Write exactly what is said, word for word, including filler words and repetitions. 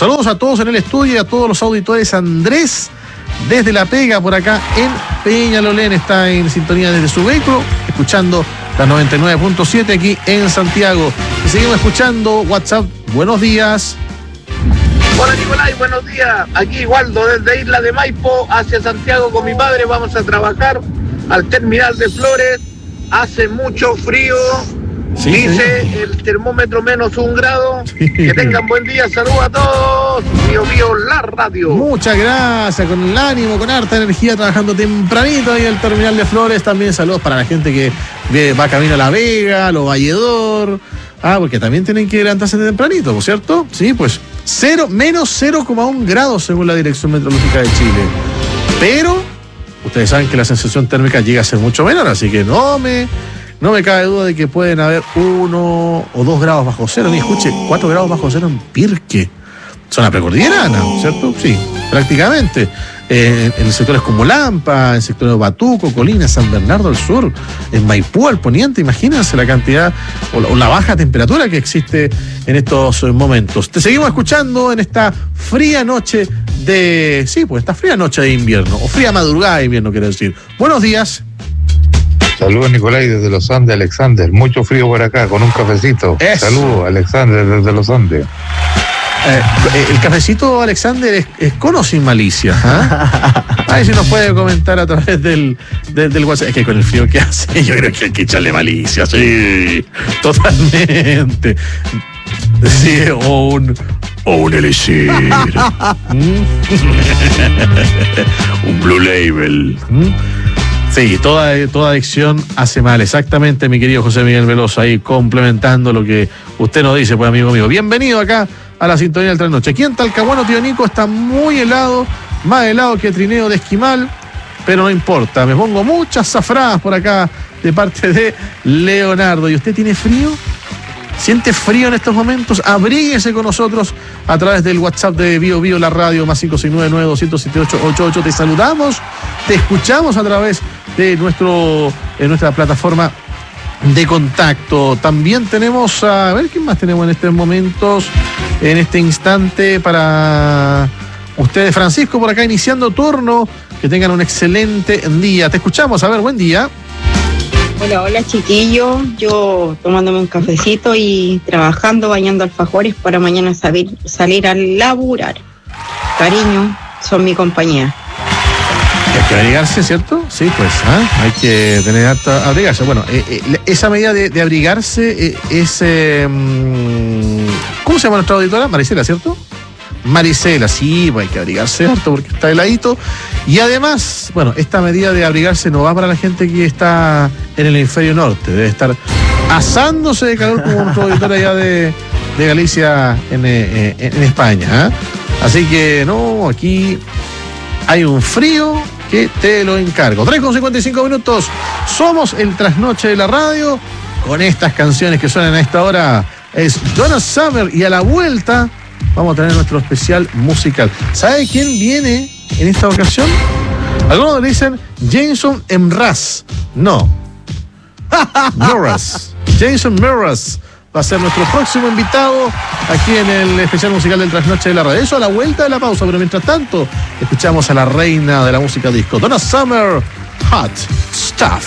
Saludos a todos en el estudio y a todos los auditores. Andrés, desde La Pega, por acá en Peñalolén, está en sintonía desde su vehículo, escuchando la noventa y nueve punto siete aquí en Santiago. Y seguimos escuchando WhatsApp. Buenos días. Hola Nicolás, buenos días. Aquí Waldo desde Isla de Maipo hacia Santiago con mi padre. Vamos a trabajar al terminal de Flores. Hace mucho frío. Sí, dice sí. El termómetro menos un grado. Sí. Que tengan buen día. Saludos a todos. Bio Bio la radio. Muchas gracias. Con el ánimo, con harta energía, trabajando tempranito ahí en el terminal de Flores. También saludos para la gente que va camino a La Vega, a Los Valledor. Ah, porque también tienen que levantarse tempranito, ¿no es cierto? Sí, pues cero, menos cero coma uno grados según la Dirección Meteorológica de Chile. Pero ustedes saben que la sensación térmica llega a ser mucho menor, así que no me, no me cabe duda de que pueden haber uno o dos grados bajo cero. Ni escuche, cuatro grados bajo cero en Pirque. Zona precordillerana, ¿cierto? Sí, prácticamente. Eh, en sectores como Lampa, en sectores de Batuco, Colina, San Bernardo del Sur, en Maipú, al poniente, imagínense la cantidad o la, o la baja temperatura que existe en estos momentos. Te seguimos escuchando en esta fría noche de... Sí, pues esta fría noche de invierno, o fría madrugada de invierno, quiero decir. Buenos días. Saludos, Nicolás, desde los Andes, Alexander. Mucho frío por acá, con un cafecito. Eso. Saludos, Alexander, desde los Andes. Eh, el cafecito, Alexander, es, es con o sin malicia. ¿Ah? A ver si nos puede comentar a través del, del, del WhatsApp. Es que con el frío que hace, yo creo que hay que echarle malicia, sí, totalmente. Sí, o un, o un elixir. ¿Mm? Un Blue Label. ¿Mm? Sí, toda, toda adicción hace mal, exactamente, mi querido José Miguel Veloso, ahí complementando lo que usted nos dice, pues, amigo mío. Bienvenido acá a la sintonía del trasnoche. Aquí en Talcahuano, tío Nico, está muy helado, más helado que trineo de esquimal, pero no importa, me pongo muchas zafradas por acá de parte de Leonardo. ¿Y usted tiene frío? ¿Siente frío en estos momentos? Abríguese con nosotros a través del WhatsApp de Bio Bio la radio, más cinco seis nueve nueve dos cero siete ocho ocho ocho. Te saludamos, te escuchamos a través de nuestro de nuestra plataforma de contacto. También tenemos, a, a ver, ¿quién más tenemos en estos momentos, en este instante para ustedes? Francisco, por acá iniciando turno. Que tengan un excelente día. Te escuchamos, a ver, buen día. Hola, hola chiquillos, yo tomándome un cafecito y trabajando, bañando alfajores para mañana salir, salir a laburar. Cariño, son mi compañía. Hay que abrigarse, ¿cierto? Sí, pues, ¿eh? Hay que tener harta abrigarse. Bueno, eh, eh, esa medida de, de abrigarse eh, es... Eh, ¿cómo se llama nuestra auditora? Marisela, ¿cierto? Marisela, sí, pues hay que abrigarse harto porque está heladito. Y además, bueno, esta medida de abrigarse no va para la gente que está en el hemisferio norte. Debe estar asándose de calor como nuestro auditor allá de, de Galicia en, en, en España, ¿eh? Así que, no, aquí hay un frío que te lo encargo. tres con cincuenta y cinco minutos. Somos el trasnoche de la radio con estas canciones que suenan a esta hora. Es Donna Summer y a la vuelta vamos a tener nuestro especial musical. ¿Sabe quién viene en esta ocasión? Algunos le dicen Jason Mraz. No. Mraz. Jason Mraz va a ser nuestro próximo invitado aquí en el especial musical del trasnoche de la radio. Eso a la vuelta de la pausa, pero mientras tanto, escuchamos a la reina de la música disco, Donna Summer, Hot Stuff.